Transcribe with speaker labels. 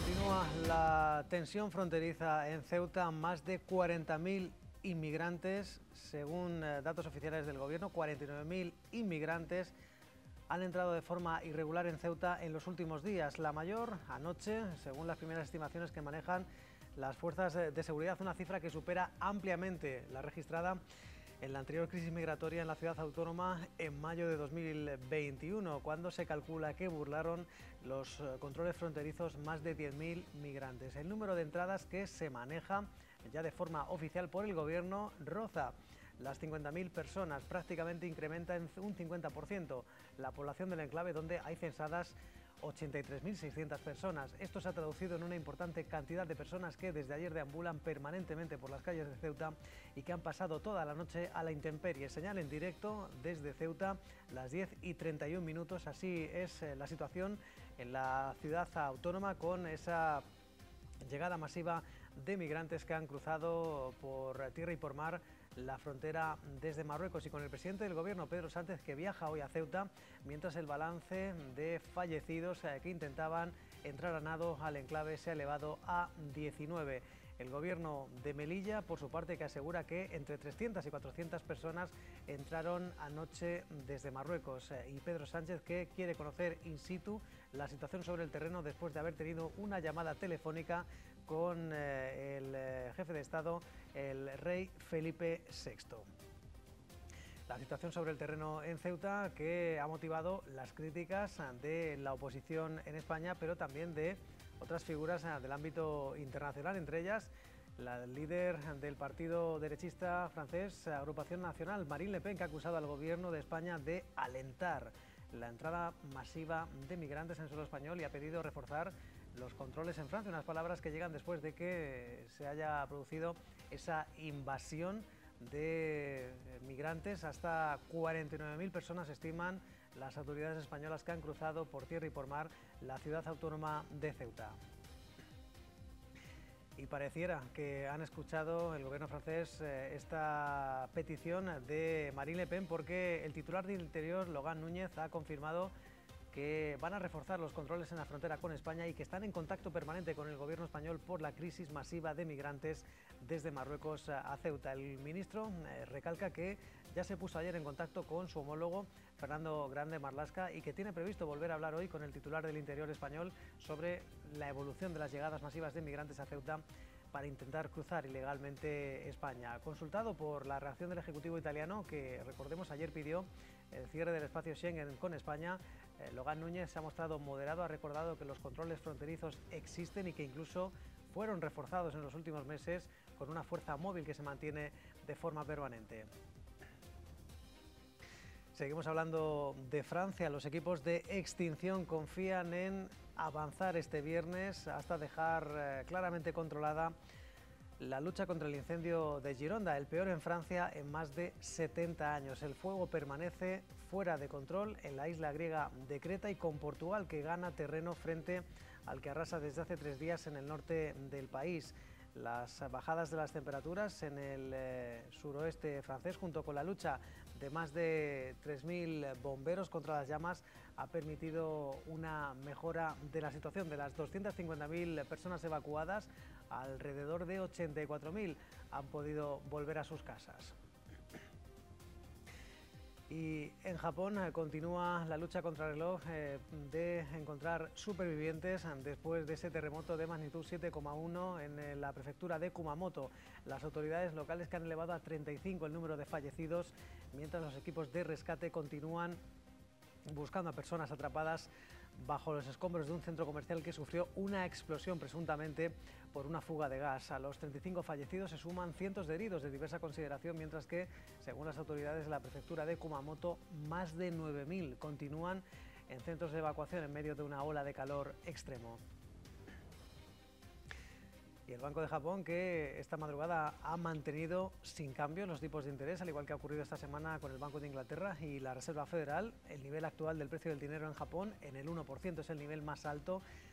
Speaker 1: Continúa la tensión fronteriza en Ceuta. Más de 40.000 inmigrantes, según datos oficiales del gobierno, 49.000 inmigrantes han entrado de forma irregular en Ceuta en los últimos días. La mayor anoche, según las primeras estimaciones que manejan las fuerzas de seguridad, una cifra que supera ampliamente la registrada en la anterior crisis migratoria en la ciudad autónoma en mayo de 2021, cuando se calcula que burlaron los controles fronterizos más de 10.000 migrantes. El número de entradas que se maneja ya de forma oficial por el gobierno roza las 50.000 personas, prácticamente incrementa en un 50% la población del enclave, donde hay censadas 83.600 personas. Esto se ha traducido en una importante cantidad de personas que desde ayer deambulan permanentemente por las calles de Ceuta y que han pasado toda la noche a la intemperie. Señal en directo desde Ceuta, las 10:31. Así es la situación en la ciudad autónoma, con esa llegada masiva de migrantes que han cruzado por tierra y por mar la frontera desde Marruecos, y con el presidente del gobierno, Pedro Sánchez, que viaja hoy a Ceuta, mientras el balance de fallecidos que intentaban entrar a nado al enclave se ha elevado a 19. El gobierno de Melilla, por su parte, que asegura que entre 300 y 400 personas entraron anoche desde Marruecos. Y Pedro Sánchez, que quiere conocer in situ la situación sobre el terreno después de haber tenido una llamada telefónica con el jefe de Estado, el rey Felipe VI. La situación sobre el terreno en Ceuta, que ha motivado las críticas de la oposición en España, pero también de otras figuras del ámbito internacional, entre ellas la líder del partido derechista francés Agrupación Nacional, Marine Le Pen, que ha acusado al gobierno de España de alentar la entrada masiva de migrantes en suelo español y ha pedido reforzar los controles en Francia. Unas palabras que llegan después de que se haya producido esa invasión de migrantes. Hasta 49.000 personas estiman las autoridades españolas que han cruzado por tierra y por mar la ciudad autónoma de Ceuta. Y pareciera que han escuchado el gobierno francés esta petición de Marine Le Pen, porque el titular del Interior, Laurent Núñez, ha confirmado que van a reforzar los controles en la frontera con España y que están en contacto permanente con el gobierno español por la crisis masiva de migrantes desde Marruecos a Ceuta. El ministro recalca que ya se puso ayer en contacto con su homólogo Fernando Grande Marlaska y que tiene previsto volver a hablar hoy con el titular del Interior español sobre la evolución de las llegadas masivas de migrantes a Ceuta para intentar cruzar ilegalmente España. Consultado por la reacción del Ejecutivo italiano, que recordemos ayer pidió el cierre del espacio Schengen con España, Laurent Núñez se ha mostrado moderado, ha recordado que los controles fronterizos existen y que incluso fueron reforzados en los últimos meses con una fuerza móvil que se mantiene de forma permanente. Seguimos hablando de Francia. Los equipos de extinción confían en avanzar este viernes hasta dejar claramente controlada la lucha contra el incendio de Gironda, el peor en Francia en más de 70 años. El fuego permanece fuera de control en la isla griega de Creta y con Portugal, que gana terreno frente al que arrasa desde hace 3 días en el norte del país. Las bajadas de las temperaturas en el suroeste francés, junto con la lucha de más de 3.000 bomberos contra las llamas, ha permitido una mejora de la situación. De las 250.000 personas evacuadas, alrededor de 84.000 han podido volver a sus casas. Y en Japón continúa la lucha contrarreloj de encontrar supervivientes después de ese terremoto de magnitud 7,1 en la prefectura de Kumamoto. Las autoridades locales que han elevado a 35 el número de fallecidos, mientras los equipos de rescate continúan buscando a personas atrapadas bajo los escombros de un centro comercial que sufrió una explosión, presuntamente por una fuga de gas. A los 35 fallecidos se suman cientos de heridos de diversa consideración, mientras que, según las autoridades de la prefectura de Kumamoto, más de 9.000 continúan en centros de evacuación en medio de una ola de calor extremo. Y el Banco de Japón, que esta madrugada ha mantenido sin cambio los tipos de interés, al igual que ha ocurrido esta semana con el Banco de Inglaterra y la Reserva Federal. El nivel actual del precio del dinero en Japón en el 1%, es el nivel más alto